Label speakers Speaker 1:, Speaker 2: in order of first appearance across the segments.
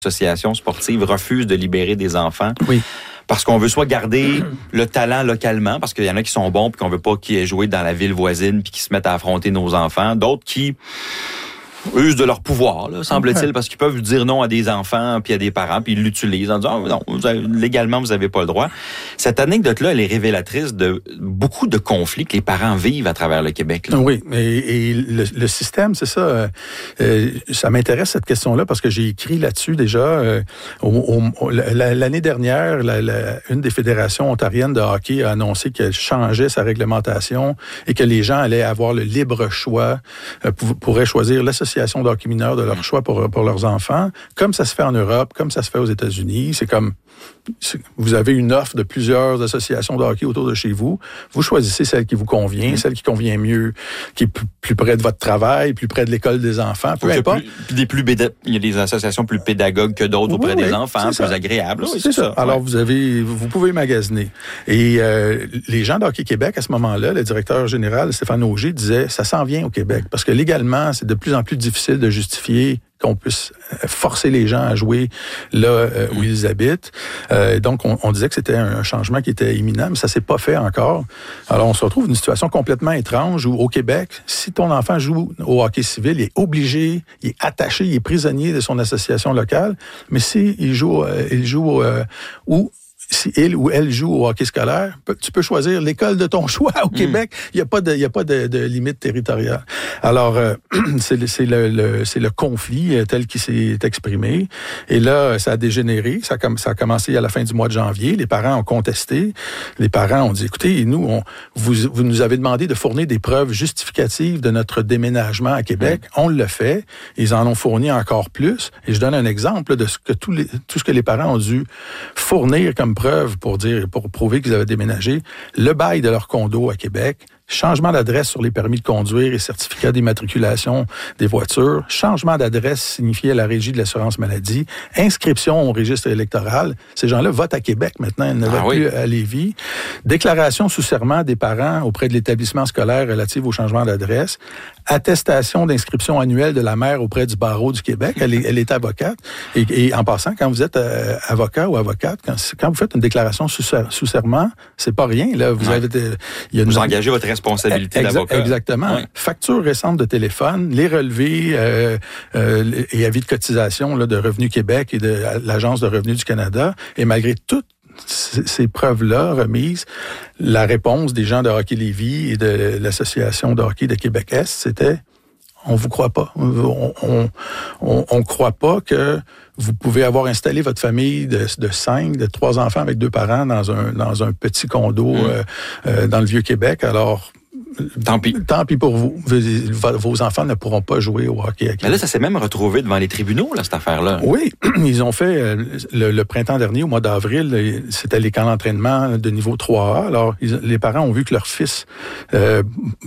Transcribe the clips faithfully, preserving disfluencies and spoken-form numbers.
Speaker 1: associations sportives refusent de libérer des enfants.
Speaker 2: Oui.
Speaker 1: Parce qu'on veut soit garder le talent localement, parce qu'il y en a qui sont bons puis qu'on veut pas qu'ils aient joué dans la ville voisine puis qu'ils se mettent à affronter nos enfants. D'autres qui usent de leur pouvoir, là, semble-t-il, ouais. parce qu'ils peuvent dire non à des enfants puis à des parents puis ils l'utilisent en disant oh, non, vous avez, légalement vous avez pas le droit. Cette anecdote-là, elle est révélatrice de beaucoup de conflits que les parents vivent à travers le Québec. Là.
Speaker 2: Oui, et, et le, le système, c'est ça. Euh, euh, ça m'intéresse cette question-là parce que j'ai écrit là-dessus déjà. Euh, au, au, l'année dernière, la, la, une des fédérations ontariennes de hockey a annoncé qu'elle changeait sa réglementation et que les gens allaient avoir le libre choix, euh, pour, pourraient choisir l'association de hockey mineur de leur choix pour, pour leurs enfants, comme ça se fait en Europe, comme ça se fait aux États-Unis. C'est comme, c'est, vous avez une offre de plusieurs associations de hockey autour de chez vous. Vous choisissez celle qui vous convient, mmh. celle qui convient mieux, qui est plus, plus près de votre travail, plus près de l'école des enfants, peu importe.
Speaker 1: Plus, des plus béda- il y a des associations plus pédagogues que d'autres auprès oui, des oui, enfants, plus ça. agréables.
Speaker 2: Oui, c'est, c'est ça. ça. Alors, ouais. vous avez, vous pouvez magasiner. Et euh, les gens de Hockey Québec, à ce moment-là, le directeur général, Stéphane Auger, disait, ça s'en vient au Québec. Parce que légalement, c'est de plus en plus difficile de justifier qu'on puisse forcer les gens à jouer là euh, où ils habitent. Euh, donc, on, on disait que c'était un changement qui était imminent, mais ça s'est pas fait encore. Alors, on se retrouve dans une situation complètement étrange où, au Québec, si ton enfant joue au hockey civil, il est obligé, il est attaché, il est prisonnier de son association locale, mais s'il joue, euh, il joue euh, où si il ou elle joue au hockey scolaire, tu peux choisir l'école de ton choix au mmh. Québec. Il n'y a pas de, il y a pas de, de limite territoriale. Alors, euh, c'est, le, c'est, le, le, c'est le conflit tel qu'il s'est exprimé. Et là, ça a dégénéré. Ça a, ça a commencé à la fin du mois de janvier. Les parents ont contesté. Les parents ont dit, écoutez, nous, on, vous, vous nous avez demandé de fournir des preuves justificatives de notre déménagement à Québec. Mmh. On le fait. Ils en ont fourni encore plus. Et je donne un exemple de ce que tous les, tout ce que les parents ont dû fournir comme preuve pour dire, pour prouver qu'ils avaient déménagé, le bail de leur condo à Québec, changement d'adresse sur les permis de conduire et certificats d'immatriculation des voitures, changement d'adresse signifié à la Régie de l'assurance maladie, inscription au registre électoral. Ces gens-là votent à Québec maintenant, ils ne votent ah oui. plus à Lévis. Déclaration sous serment des parents auprès de l'établissement scolaire relative au changement d'adresse. Attestation d'inscription annuelle de la mère auprès du barreau du Québec. Elle est, elle est avocate. Et, et en passant, quand vous êtes euh, avocat ou avocate, quand, quand vous faites une déclaration sous, sous serment, c'est pas rien. Là, vous
Speaker 1: ouais.
Speaker 2: avez, il y a une,
Speaker 1: vous engagez votre responsabilité
Speaker 2: exa-
Speaker 1: d'avocat.
Speaker 2: Exactement. Ouais. Facture récente de téléphone, les relevés euh, euh, et avis de cotisation là, de Revenu Québec et de l'Agence de revenus du Canada. Et malgré tout, ces preuves-là remises, la réponse des gens de Hockey Lévis et de l'Association de hockey de Québec-Est, c'était « on vous croit pas. On on, on, on croit pas que vous pouvez avoir installé votre famille de, de cinq, de trois enfants avec deux parents dans un, dans un petit condo mmh. euh, euh, dans le Vieux-Québec. Alors,
Speaker 1: Tant pis.
Speaker 2: Tant pis pour vous. Vos enfants ne pourront pas jouer au hockey à Québec.
Speaker 1: Mais là, ça s'est même retrouvé devant les tribunaux, là, cette affaire-là.
Speaker 2: Oui. Ils ont fait, le, le printemps dernier, au mois d'avril, c'était les camps d'entraînement de niveau trois A. Alors, ils, les parents ont vu que leur fils, euh,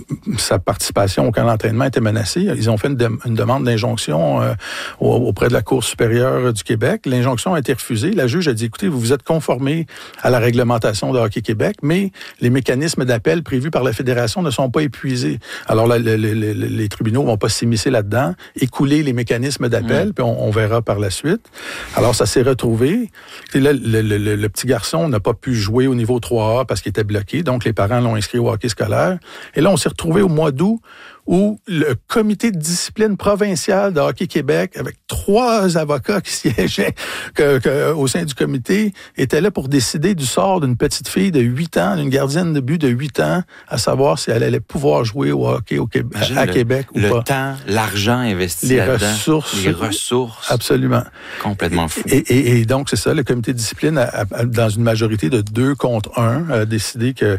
Speaker 2: sa participation au camp d'entraînement était menacée. Ils ont fait une, de, une demande d'injonction euh, auprès de la Cour supérieure du Québec. L'injonction a été refusée. La juge a dit, écoutez, vous vous êtes conformés à la réglementation de Hockey Québec, mais les mécanismes d'appel prévus par la Fédération ne sont pas épuisés. Alors, là, le, le, le, les tribunaux vont pas s'immiscer là-dedans, écouler les mécanismes d'appel, mmh. puis on, on verra par la suite. Alors, ça s'est retrouvé. Et là, le, le, le, le petit garçon n'a pas pu jouer au niveau trois A parce qu'il était bloqué, donc les parents l'ont inscrit au hockey scolaire. Et là, on s'est retrouvé au mois d'août où le comité de discipline provincial de Hockey Québec, avec trois avocats qui siégeaient que, que, au sein du comité, était là pour décider du sort d'une petite fille de huit ans, d'une gardienne de but de huit ans, à savoir si elle allait pouvoir jouer au hockey au Québec, à
Speaker 1: le,
Speaker 2: Québec ou
Speaker 1: le
Speaker 2: pas.
Speaker 1: Le temps, l'argent investi
Speaker 2: les
Speaker 1: là-dedans.
Speaker 2: ressources.
Speaker 1: Les ressources.
Speaker 2: Absolument.
Speaker 1: Complètement fou.
Speaker 2: Et, et, et donc, c'est ça, le comité de discipline, a, a, dans une majorité de deux contre un, a décidé que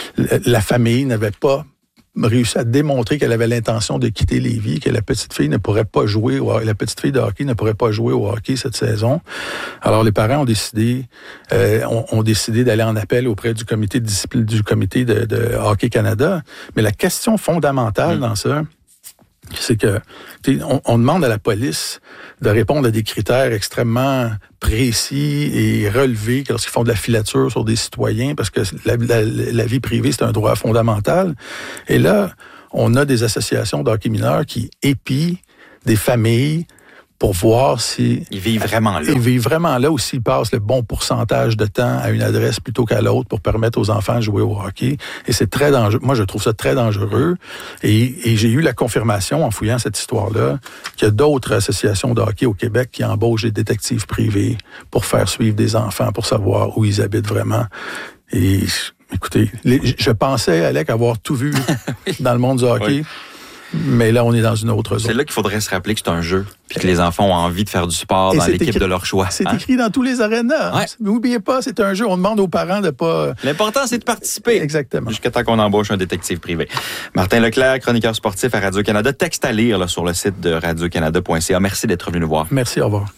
Speaker 2: la famille n'avait pas réussi à démontrer qu'elle avait l'intention de quitter Lévis, que la petite fille ne pourrait pas jouer, au, la petite fille de hockey ne pourrait pas jouer au hockey cette saison. Alors les parents ont décidé, euh, ont, ont décidé d'aller en appel auprès du comité de discipline, du comité de, de Hockey Canada. Mais la question fondamentale mmh. dans ça, c'est que on, on demande à la police de répondre à des critères extrêmement précis et relevés lorsqu'ils font de la filature sur des citoyens, parce que la, la, la vie privée, c'est un droit fondamental. Et là, on a des associations de hockey mineur qui épient des familles pour voir si...
Speaker 1: Ils vivent vraiment là.
Speaker 2: Ils vivent vraiment là ou s'ils passent le bon pourcentage de temps à une adresse plutôt qu'à l'autre pour permettre aux enfants de jouer au hockey. Et c'est très dangereux. Moi, je trouve ça très dangereux. Et, et j'ai eu la confirmation en fouillant cette histoire-là qu'il y a d'autres associations de hockey au Québec qui embauchent des détectives privés pour faire suivre des enfants, pour savoir où ils habitent vraiment. Et écoutez, les, je pensais, Alec, avoir tout vu dans le monde du hockey. Oui. Mais là, on est dans une autre zone.
Speaker 1: C'est là qu'il faudrait se rappeler que c'est un jeu, puis que les enfants ont envie de faire du sport et dans l'équipe écrit, de leur choix.
Speaker 2: C'est
Speaker 1: hein?
Speaker 2: écrit dans tous les arénas. Ouais. N'oubliez pas, c'est un jeu. On demande aux parents de pas...
Speaker 1: L'important, c'est de participer.
Speaker 2: Exactement.
Speaker 1: Jusqu'à temps qu'on embauche un détective privé. Martin Leclerc, chroniqueur sportif à Radio-Canada. Texte à lire là, sur le site de radio canada point c a. Merci d'être venu nous voir.
Speaker 2: Merci, au revoir.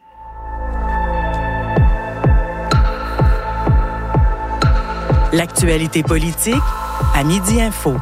Speaker 3: L'actualité politique à Midi Info.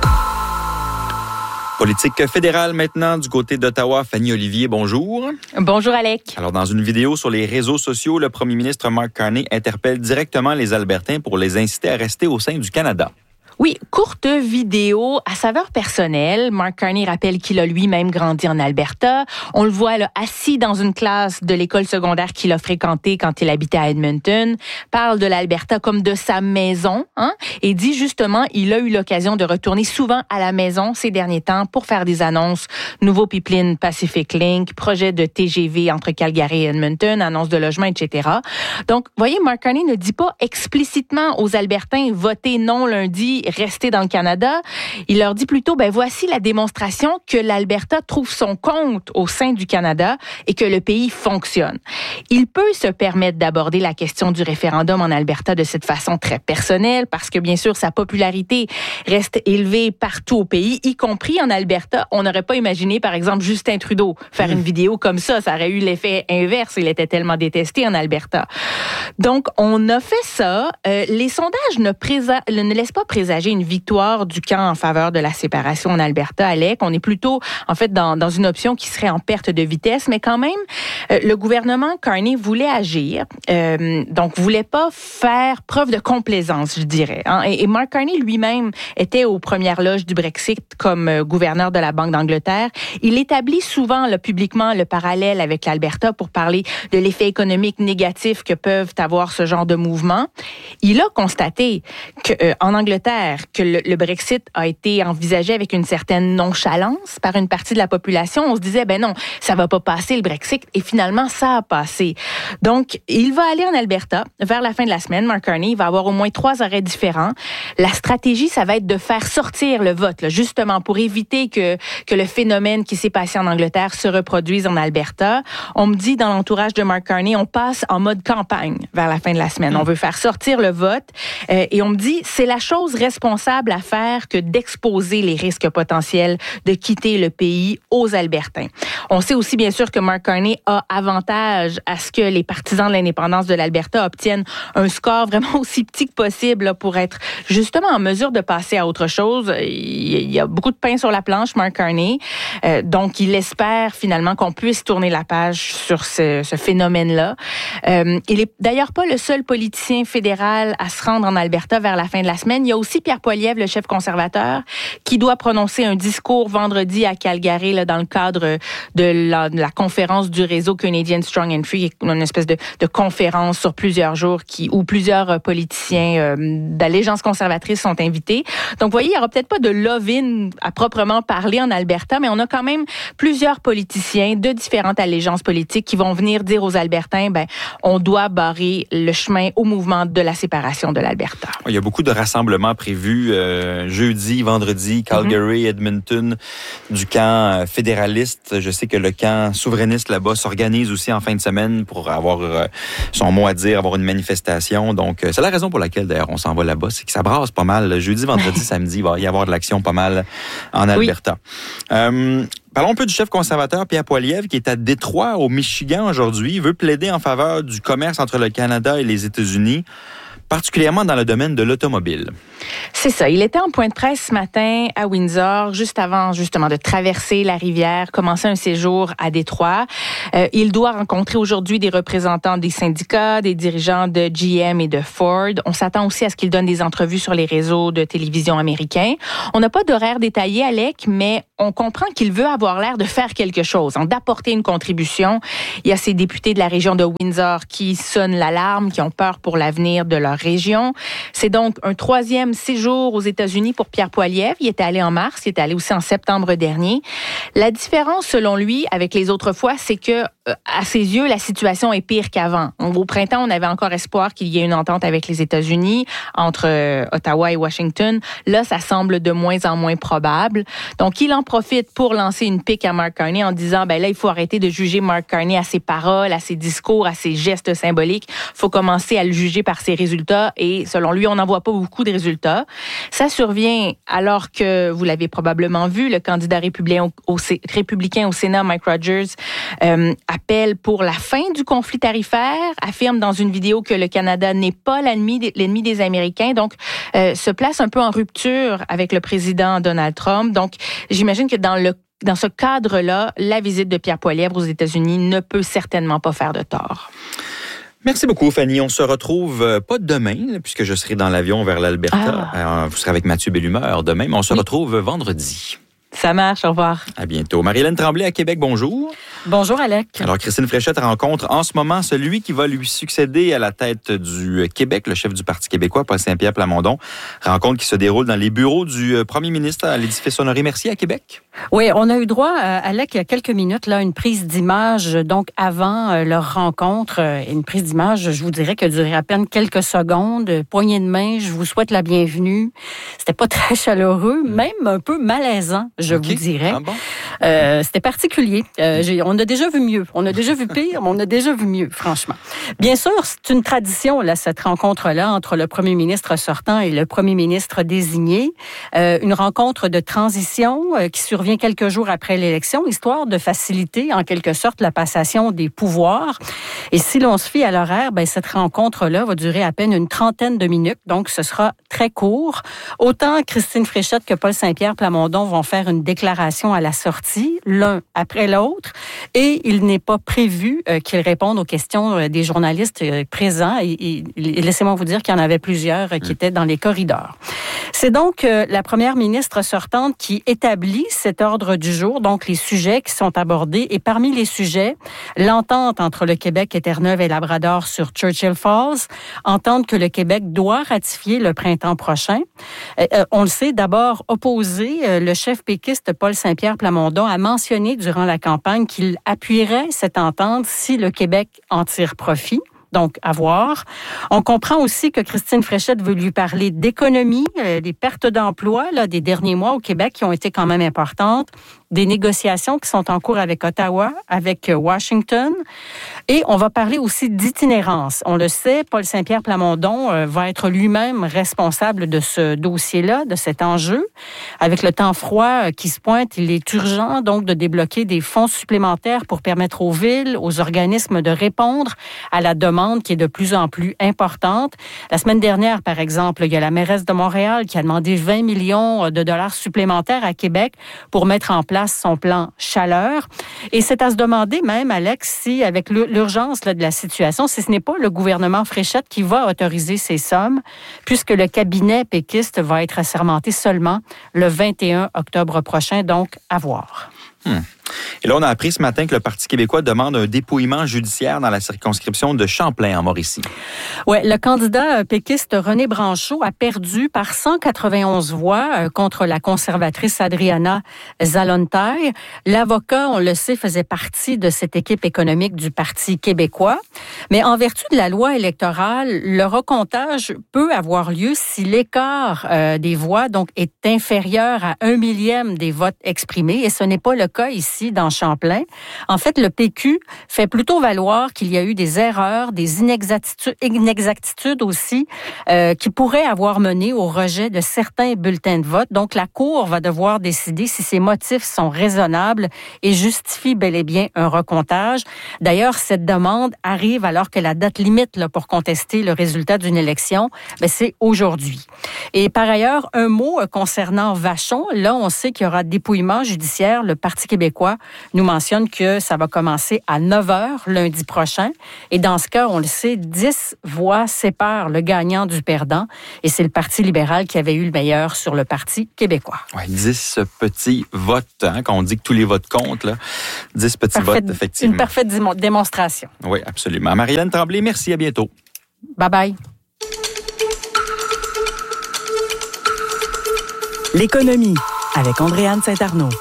Speaker 1: Politique fédérale maintenant du côté d'Ottawa. Fanny Olivier, bonjour.
Speaker 4: Bonjour Alec.
Speaker 1: Alors dans une vidéo sur les réseaux sociaux, le premier ministre Mark Carney interpelle directement les Albertains pour les inciter à rester au sein du Canada.
Speaker 4: Oui, courte vidéo à saveur personnelle. Mark Carney rappelle qu'il a lui-même grandi en Alberta. On le voit là, assis dans une classe de l'école secondaire qu'il a fréquentée quand il habitait à Edmonton. Parle de l'Alberta comme de sa maison, hein, et dit justement il a eu l'occasion de retourner souvent à la maison ces derniers temps pour faire des annonces. Nouveau pipeline Pacific Link, projet de T G V entre Calgary et Edmonton, annonce de logement, et cetera. Donc, voyez, Mark Carney ne dit pas explicitement aux Albertains votez non lundi, rester dans le Canada. Il leur dit plutôt, ben voici la démonstration que l'Alberta trouve son compte au sein du Canada et que le pays fonctionne. Il peut se permettre d'aborder la question du référendum en Alberta de cette façon très personnelle parce que, bien sûr, sa popularité reste élevée partout au pays, y compris en Alberta. On n'aurait pas imaginé, par exemple, Justin Trudeau faire mmh. une vidéo comme ça. Ça aurait eu l'effet inverse. Il était tellement détesté en Alberta. Donc, on a fait ça. Euh, les sondages ne, présa- ne laissent pas présager une victoire du camp en faveur de la séparation en Alberta, Alec. On est plutôt, en fait, dans, dans une option qui serait en perte de vitesse, mais quand même, euh, le gouvernement Carney voulait agir, euh, donc voulait pas faire preuve de complaisance, je dirais. Hein. Et, et Mark Carney lui-même était aux premières loges du Brexit comme euh, gouverneur de la Banque d'Angleterre. Il établit souvent là, publiquement le parallèle avec l'Alberta pour parler de l'effet économique négatif que peuvent avoir ce genre de mouvement. Il a constaté que euh, en Angleterre, que le, le Brexit a été envisagé avec une certaine nonchalance par une partie de la population. On se disait, ben non, ça va pas passer le Brexit. Et finalement, ça a passé. Donc, il va aller en Alberta vers la fin de la semaine. Mark Carney, il va avoir au moins trois arrêts différents. La stratégie, ça va être de faire sortir le vote, là, justement, pour éviter que, que le phénomène qui s'est passé en Angleterre se reproduise en Alberta. On me dit, dans l'entourage de Mark Carney, on passe en mode campagne vers la fin de la semaine. On veut faire sortir le vote. Euh, et on me dit, c'est la chose responsable à faire que d'exposer les risques potentiels de quitter le pays aux Albertains. On sait aussi, bien sûr, que Mark Carney a avantage à ce que les partisans de l'indépendance de l'Alberta obtiennent un score vraiment aussi petit que possible là, pour être justement en mesure de passer à autre chose. Il y a beaucoup de pain sur la planche, Mark Carney. Euh, donc, il espère finalement qu'on puisse tourner la page sur ce, ce phénomène-là. Euh, il est d'ailleurs pas le seul politicien fédéral à se rendre en Alberta vers la fin de la semaine. Il y a aussi Pierre Poilievre, le chef conservateur, qui doit prononcer un discours vendredi à Calgary là, dans le cadre de la, de la conférence du réseau Canadian Strong and Free, une espèce de, de conférence sur plusieurs jours qui, où plusieurs politiciens euh, d'allégeance conservatrice sont invités. Donc, vous voyez, il n'y aura peut-être pas de love-in à proprement parler en Alberta, mais on a quand même plusieurs politiciens de différentes allégeances politiques qui vont venir dire aux Albertains, ben, on doit barrer le chemin au mouvement de la séparation de l'Alberta.
Speaker 1: Il y a beaucoup de rassemblements prévus euh, jeudi, vendredi, Calgary, mm-hmm. Edmonton, du camp fédéraliste. Je sais que le camp souverainiste là-bas s'organise aussi en fin de semaine pour avoir euh, son mot à dire, avoir une manifestation. Donc, euh, c'est la raison pour laquelle, d'ailleurs, on s'en va là-bas. C'est que ça brasse pas mal. Jeudi, vendredi, samedi, il va y avoir de l'action pas mal en Alberta. Oui. Euh, Parlons un peu du chef conservateur Pierre Poilievre qui est à Détroit, au Michigan aujourd'hui. Il veut plaider en faveur du commerce entre le Canada et les États-Unis. particulièrement dans le domaine de l'automobile.
Speaker 4: C'est ça. Il était en point de presse ce matin à Windsor, juste avant justement de traverser la rivière, commencer un séjour à Détroit. Euh, il doit rencontrer aujourd'hui des représentants des syndicats, des dirigeants de G M et de Ford. On s'attend aussi à ce qu'il donne des entrevues sur les réseaux de télévision américains. On n'a pas d'horaire détaillé, Alec, mais on comprend qu'il veut avoir l'air de faire quelque chose, hein, d'apporter une contribution. Il y a ces députés de la région de Windsor qui sonnent l'alarme, qui ont peur pour l'avenir de leur région. C'est donc un troisième séjour aux États-Unis pour Pierre Poilievre. Il était allé en mars, il était allé aussi en septembre dernier. La différence, selon lui, avec les autres fois, c'est que, euh, à ses yeux, la situation est pire qu'avant. Au printemps, on avait encore espoir qu'il y ait une entente avec les États-Unis, entre euh, Ottawa et Washington. Là, ça semble de moins en moins probable. Donc, il en profite pour lancer une pique à Mark Carney en disant, ben là, il faut arrêter de juger Mark Carney à ses paroles, à ses discours, à ses gestes symboliques. Il faut commencer à le juger par ses résultats. Et selon lui, on n'en voit pas beaucoup de résultats. Ça survient alors que, vous l'avez probablement vu, le candidat républicain au, au, républicain au Sénat, Mike Rogers, euh, appelle pour la fin du conflit tarifaire, affirme dans une vidéo que le Canada n'est pas l'ennemi, l'ennemi des Américains, donc euh, se place un peu en rupture avec le président Donald Trump. Donc, j'imagine que dans le Dans ce cadre-là, la visite de Pierre Poilievre aux États-Unis ne peut certainement pas faire de tort.
Speaker 1: Merci beaucoup, Fanny. On se retrouve euh, pas demain, puisque je serai dans l'avion vers l'Alberta. Ah. Euh, vous serez avec Mathieu Bellumeur demain, mais on se oui. retrouve vendredi.
Speaker 4: Ça marche, au revoir.
Speaker 1: À bientôt. Marie-Hélène Tremblay à Québec, bonjour.
Speaker 5: Bonjour, Alec.
Speaker 1: Alors, Christine Fréchette rencontre en ce moment celui qui va lui succéder à la tête du Québec, le chef du Parti québécois, Paul Saint-Pierre Plamondon. Rencontre qui se déroule dans les bureaux du premier ministre à l'édifice Honoré-Mercier à Québec.
Speaker 5: Oui, on a eu droit, Alec, il y a quelques minutes, là, une prise d'image, donc avant leur rencontre. Une prise d'image, je vous dirais, qui a duré à peine quelques secondes. Poignée de main, je vous souhaite la bienvenue. C'était pas très chaleureux, même un peu malaisant, je okay. vous dirais. Ah bon? euh, c'était particulier. Euh, j'ai, on a déjà vu mieux. On a déjà vu pire, mais on a déjà vu mieux, franchement. Bien sûr, c'est une tradition, là, cette rencontre-là, entre le premier ministre sortant et le premier ministre désigné. Euh, une rencontre de transition euh, qui survient quelques jours après l'élection, histoire de faciliter, en quelque sorte, la passation des pouvoirs. Et si l'on se fie à l'horaire, ben, cette rencontre-là va durer à peine une trentaine de minutes, donc ce sera très court. Autant Christine Fréchette que Paul Saint-Pierre Plamondon vont faire une déclaration à la sortie, l'un après l'autre, et il n'est pas prévu euh, qu'ils répondent aux questions euh, des journalistes euh, présents. Et, et, et laissez-moi vous dire qu'il y en avait plusieurs euh, qui étaient dans les corridors. C'est donc euh, la première ministre sortante qui établit cet ordre du jour, donc les sujets qui sont abordés. Et parmi les sujets, l'entente entre le Québec et Terre-Neuve et Labrador sur Churchill Falls, entente que le Québec doit ratifier le printemps prochain. Euh, euh, on le sait, d'abord opposé, euh, le chef péquiste Paul Saint-Pierre Plamondon a mentionné durant la campagne qu'il appuierait cette entente si le Québec en tire profit. Donc, à voir. On comprend aussi que Christine Fréchette veut lui parler d'économie, euh, des pertes d'emplois là, des derniers mois au Québec qui ont été quand même importantes, des négociations qui sont en cours avec Ottawa, avec Washington. Et on va parler aussi d'itinérance. On le sait, Paul Saint-Pierre Plamondon euh, va être lui-même responsable de ce dossier-là, de cet enjeu. Avec le temps froid euh, qui se pointe, il est urgent donc de débloquer des fonds supplémentaires pour permettre aux villes, aux organismes de répondre à la demande qui est de plus en plus importante. La semaine dernière, par exemple, il y a la mairesse de Montréal qui a demandé vingt millions de dollars supplémentaires à Québec pour mettre en place son plan chaleur. Et c'est à se demander même, Alex, si avec l'urgence là, de la situation, si ce n'est pas le gouvernement Fréchette qui va autoriser ces sommes, puisque le cabinet péquiste va être assermenté seulement le vingt et un octobre prochain, donc à voir.
Speaker 1: Hmm. Et là, on a appris ce matin que le Parti québécois demande un dépouillement judiciaire dans la circonscription de Champlain, en Mauricie.
Speaker 5: Oui, le candidat péquiste René Branchot a perdu par cent quatre-vingt-onze voix contre la conservatrice Adriana Zalontaille. L'avocat, on le sait, faisait partie de cette équipe économique du Parti québécois. Mais en vertu de la loi électorale, le recomptage peut avoir lieu si l'écart euh, des voix donc est inférieur à un millième des votes exprimés. Et ce n'est pas le cas ici. ici, dans Champlain. En fait, le P Q fait plutôt valoir qu'il y a eu des erreurs, des inexactitudes, inexactitudes aussi, euh, qui pourraient avoir mené au rejet de certains bulletins de vote. Donc, la Cour va devoir décider si ces motifs sont raisonnables et justifient bel et bien un recomptage. D'ailleurs, cette demande arrive alors que la date limite là, pour contester le résultat d'une élection, bien, c'est aujourd'hui. Et par ailleurs, un mot concernant Vachon. Là, on sait qu'il y aura dépouillement judiciaire. Le Parti québécois nous mentionne que ça va commencer à neuf heures lundi prochain. Et dans ce cas, on le sait, dix voix séparent le gagnant du perdant. Et c'est le Parti libéral qui avait eu le meilleur sur le Parti québécois.
Speaker 1: Oui, dix petits votes, hein, quand on dit que tous les votes comptent, là. dix petits
Speaker 5: Parfaite,
Speaker 1: votes, effectivement.
Speaker 5: Une parfaite démonstration.
Speaker 1: Oui, absolument. Marie-Hélène Tremblay, merci, à bientôt.
Speaker 5: Bye-bye.
Speaker 3: L'économie avec Andréanne Saint-Arnaud.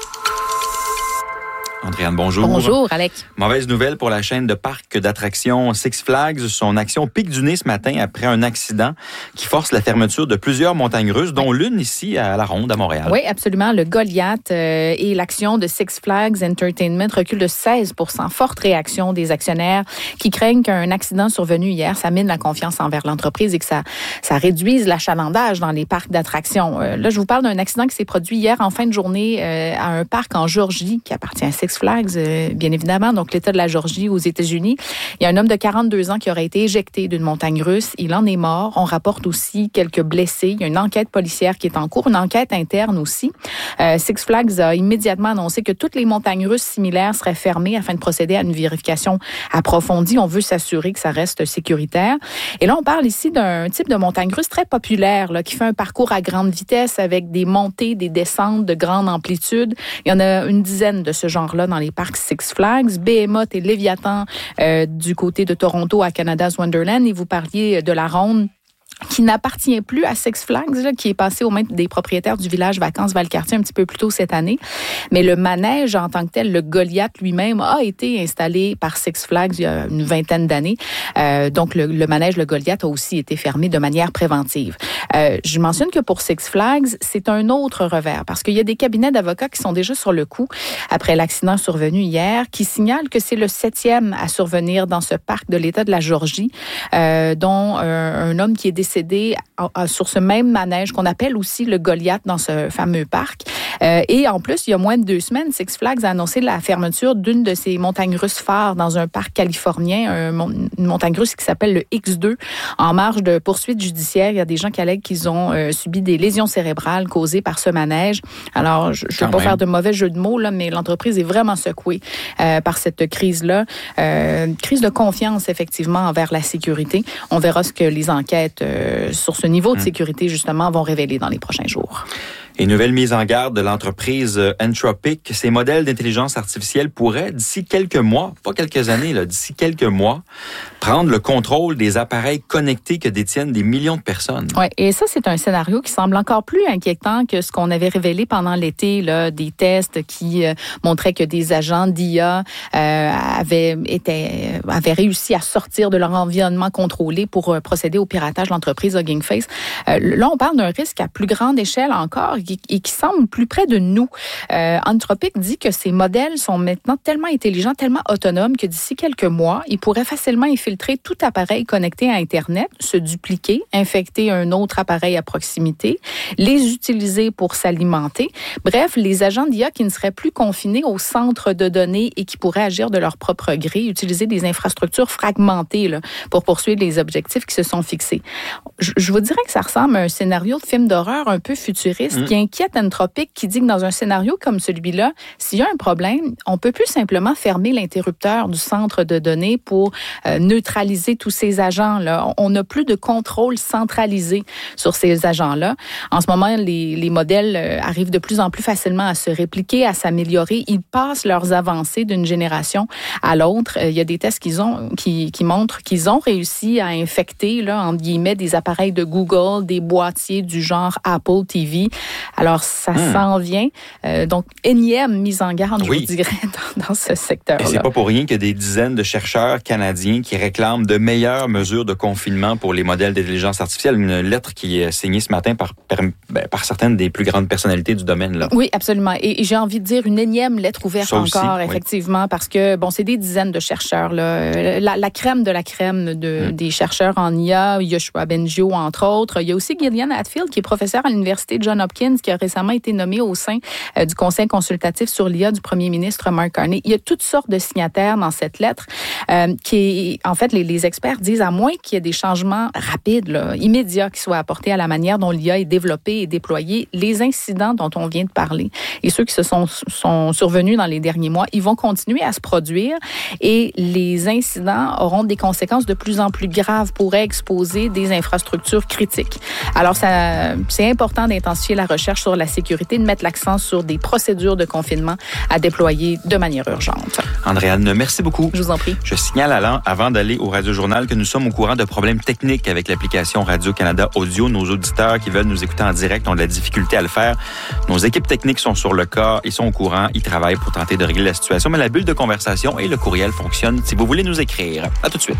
Speaker 1: Andréanne, bonjour.
Speaker 6: Bonjour, Alec.
Speaker 1: Mauvaise nouvelle pour la chaîne de parcs d'attractions Six Flags. Son action pique du nez ce matin après un accident qui force la fermeture de plusieurs montagnes russes, dont l'une ici à la Ronde, à Montréal.
Speaker 6: Oui, absolument. Le Goliath euh, et l'action de Six Flags Entertainment recule de seize pour cent. Forte réaction des actionnaires qui craignent qu'un accident survenu hier, ça mine la confiance envers l'entreprise et que ça, ça réduise l'achalandage dans les parcs d'attractions. Euh, là, je vous parle d'un accident qui s'est produit hier en fin de journée euh, à un parc en Géorgie qui appartient à Six Flags, euh, bien évidemment, donc l'État de la Géorgie aux États-Unis. Il y a un homme de quarante-deux ans qui aurait été éjecté d'une montagne russe. Il en est mort. On rapporte aussi quelques blessés. Il y a une enquête policière qui est en cours, une enquête interne aussi. Euh, Six Flags a immédiatement annoncé que toutes les montagnes russes similaires seraient fermées afin de procéder à une vérification approfondie. On veut s'assurer que ça reste sécuritaire. Et là, on parle ici d'un type de montagne russe très populaire là, qui fait un parcours à grande vitesse avec des montées, des descentes de grande amplitude. Il y en a une dizaine de ce genre-là dans les parcs Six Flags, Behemoth et Léviathan euh, du côté de Toronto à Canada's Wonderland. Et vous parliez de la Ronde qui n'appartient plus à Six Flags, là, qui est passé aux mains des propriétaires du village Vacances Valcartier un petit peu plus tôt cette année. Mais le manège en tant que tel, le Goliath lui-même, a été installé par Six Flags il y a une vingtaine d'années. Euh, donc, le, le manège, le Goliath, a aussi été fermé de manière préventive. Euh, je mentionne que pour Six Flags, c'est un autre revers, parce qu'il y a des cabinets d'avocats qui sont déjà sur le coup après l'accident survenu hier, qui signalent que c'est le septième à survenir dans ce parc de l'État de la Géorgie, euh, dont euh, un homme qui est décédé décédé sur ce même manège qu'on appelle aussi le Goliath dans ce fameux parc. Euh, et en plus, il y a moins de deux semaines, Six Flags a annoncé la fermeture d'une de ces montagnes russes phares dans un parc californien, un, une montagne russe qui s'appelle le X deux. En marge de poursuites judiciaires, il y a des gens qui allèguent qu'ils ont euh, subi des lésions cérébrales causées par ce manège. Alors, je ne veux pas
Speaker 1: même.
Speaker 6: faire de mauvais jeu de mots, là, mais l'entreprise est vraiment secouée euh, par cette crise-là. Euh, crise de confiance, effectivement, envers la sécurité. On verra ce que les enquêtes euh, sur ce niveau de sécurité, justement, vont révéler dans les prochains jours.
Speaker 1: Et nouvelle mise en garde de l'entreprise Anthropic. Ces modèles d'intelligence artificielle pourraient, d'ici quelques mois, pas quelques années, là, d'ici quelques mois, prendre le contrôle des appareils connectés que détiennent des millions de personnes.
Speaker 6: Oui, et ça, c'est un scénario qui semble encore plus inquiétant que ce qu'on avait révélé pendant l'été, là, des tests qui euh, montraient que des agents d'I A euh, avaient, été, avaient réussi à sortir de leur environnement contrôlé pour euh, procéder au piratage de l'entreprise Hugging Face. Euh, là, on parle d'un risque à plus grande échelle encore et qui semble plus près de nous. Euh, Anthropic dit que ces modèles sont maintenant tellement intelligents, tellement autonomes que d'ici quelques mois, ils pourraient facilement infiltrer tout appareil connecté à Internet, se dupliquer, infecter un autre appareil à proximité, les utiliser pour s'alimenter. Bref, les agents d'I A qui ne seraient plus confinés au centre de données et qui pourraient agir de leur propre gré, utiliser des infrastructures fragmentées là, pour poursuivre les objectifs qui se sont fixés. Je, je vous dirais que ça ressemble à un scénario de film d'horreur un peu futuriste mmh. qui inquiète Anthropic, qui dit que dans un scénario comme celui-là, s'il y a un problème, on peut plus simplement fermer l'interrupteur du centre de données pour euh, neutraliser tous ces agents-là. On n'a plus de contrôle centralisé sur ces agents-là. En ce moment, les, les modèles euh, arrivent de plus en plus facilement à se répliquer, à s'améliorer. Ils passent leurs avancées d'une génération à l'autre. Euh, il y a des tests qu'ils ont, qui, qui montrent qu'ils ont réussi à infecter, là, entre guillemets, des appareils de Google, des boîtiers du genre Apple T V. Alors, ça
Speaker 1: Hmm.
Speaker 6: s'en vient. Euh, donc, énième mise en garde,
Speaker 1: Oui.
Speaker 6: je vous dirais, dans, dans ce secteur-là.
Speaker 1: Et c'est pas pour rien qu'il y a des dizaines de chercheurs canadiens qui réclament de meilleures mesures de confinement pour les modèles d'intelligence artificielle. Une lettre qui est signée ce matin par, par, ben, par certaines des plus grandes personnalités du domaine. Là.
Speaker 6: Oui, absolument. Et, et j'ai envie de dire une énième lettre ouverte
Speaker 1: Ça aussi,
Speaker 6: encore,
Speaker 1: oui.
Speaker 6: effectivement, parce que, bon, c'est des dizaines de chercheurs, là. La, la crème de la crème de,
Speaker 1: Mm.
Speaker 6: des chercheurs en I A, Yoshua Bengio, entre autres. Il y a aussi Gillian Hatfield, qui est professeur à l'Université Johns Hopkins, qui a récemment été nommé au sein euh, du Conseil consultatif sur l'I A du premier ministre Mark Carney. Il y a toutes sortes de signataires dans cette lettre euh, qui, en fait, les, les experts disent, à moins qu'il y ait des changements rapides, là, immédiats, qui soient apportés à la manière dont l'I A est développée et déployée, les incidents dont on vient de parler et ceux qui se sont, sont survenus dans les derniers mois, ils vont continuer à se produire et les incidents auront des conséquences de plus en plus graves, pourraient exposer des infrastructures critiques. Alors, ça, c'est important d'intensifier la recherche sur la sécurité, de mettre l'accent sur des procédures de confinement à déployer de manière urgente.
Speaker 1: Andréane, merci beaucoup.
Speaker 6: Je vous en prie.
Speaker 1: Je signale allant, avant d'aller au Radio-Journal que nous sommes au courant de problèmes techniques avec l'application Radio-Canada Audio. Nos auditeurs qui veulent nous écouter en direct ont de la difficulté à le faire. Nos équipes techniques sont sur le cas, ils sont au courant, ils travaillent pour tenter de régler la situation, mais la bulle de conversation et le courriel fonctionnent si vous voulez nous écrire. À tout de suite.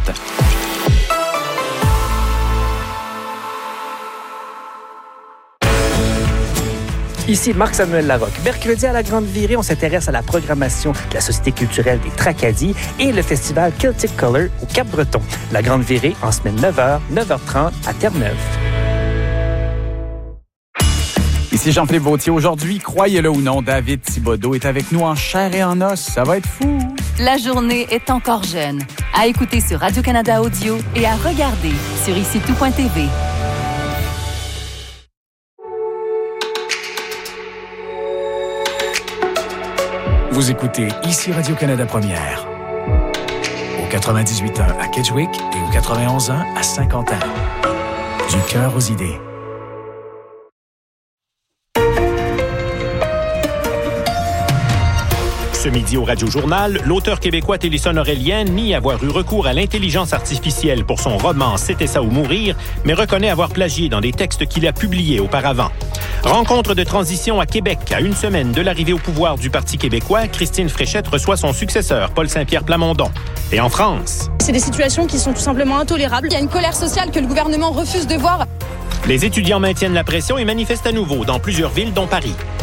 Speaker 7: Ici Marc-Samuel Larocque. Mercredi à la Grande Virée, on s'intéresse à la programmation de la Société culturelle des Tracadie et le festival Celtic Color au Cap-Breton. La Grande Virée en semaine neuf heures, neuf heures trente à Terre-Neuve.
Speaker 8: Ici Jean-Philippe Vautier. Aujourd'hui, croyez-le ou non, David Thibodeau est avec nous en chair et en os. Ça va être fou!
Speaker 9: La journée est encore jeune. À écouter sur Radio-Canada Audio et à regarder sur ici tout point t v.
Speaker 8: Vous écoutez ici Radio-Canada Première. Au quatre-vingt-dix-huit ans à Kedgewick et au quatre-vingt-onze ans à Saint-Quentin. Du cœur aux idées.
Speaker 10: Ce midi au Radio-Journal, l'auteur québécois Télisson Aurélien nie avoir eu recours à l'intelligence artificielle pour son roman « C'était ça ou mourir », mais reconnaît avoir plagié dans des textes qu'il a publiés auparavant. Rencontre de transition à Québec. À une semaine de l'arrivée au pouvoir du Parti québécois, Christine Fréchette reçoit son successeur, Paul Saint-Pierre Plamondon. Et en France...
Speaker 11: C'est des situations qui sont tout simplement intolérables. Il y a une colère sociale que le gouvernement refuse de voir.
Speaker 10: Les étudiants maintiennent la pression et manifestent à nouveau dans plusieurs villes, dont Paris.